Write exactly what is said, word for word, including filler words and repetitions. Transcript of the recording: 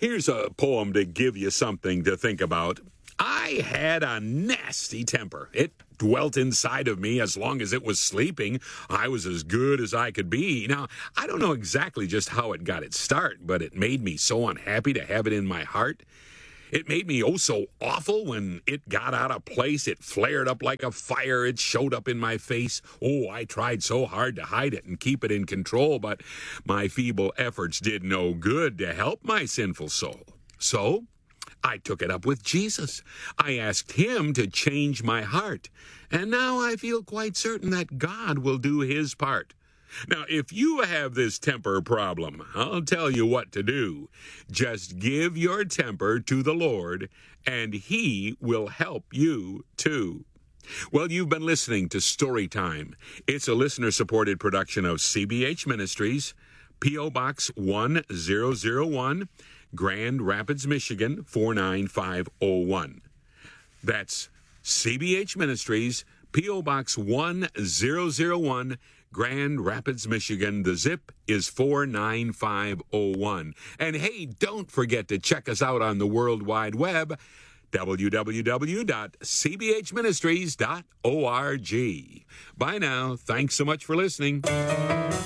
Here's a poem to give you something to think about. I had a nasty temper. It dwelt inside of me as long as it was sleeping. I was as good as I could be. Now, I don't know exactly just how it got its start, but it made me so unhappy to have it in my heart. It made me oh so awful when it got out of place. It flared up like a fire. It showed up in my face. Oh, I tried so hard to hide it and keep it in control, but my feeble efforts did no good to help my sinful soul. So I took it up with Jesus. I asked him to change my heart, and now I feel quite certain that God will do his part. Now, if you have this temper problem, I'll tell you what to do. Just give your temper to the Lord, and he will help you too. Well, you've been listening to Storytime. It's a listener-supported production of C B H Ministries, P O. Box one thousand one, Grand Rapids, Michigan, four nine five oh one. That's C B H Ministries, P O. Box one thousand one, Grand Rapids, Michigan. The zip is four nine five oh one. And hey, don't forget to check us out on the World Wide Web, w w w dot c b h ministries dot org. Bye now. Thanks so much for listening.